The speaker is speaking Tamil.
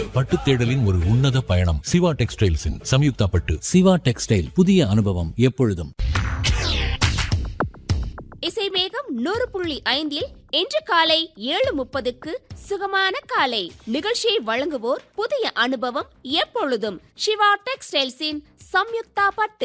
பட்டு தேடலின் ஒரு உன்னத பயணம். சிவா டெக்ஸ்டைல்ஸின் சம்யுக்தா பட்டு. சிவா டெக்ஸ்டைல், புதிய அனுபவம் எப்பொழுதும். இசை மேகம் 100.5 இன்று காலை 7:30க்கு சுகமான காலை நிகழ்ச்சியை வழங்குவோர் புதிய அனுபவம் எப்பொழுதும் சிவா டெக்ஸ்டைல்ஸின் சம்யுக்தா பட்டு.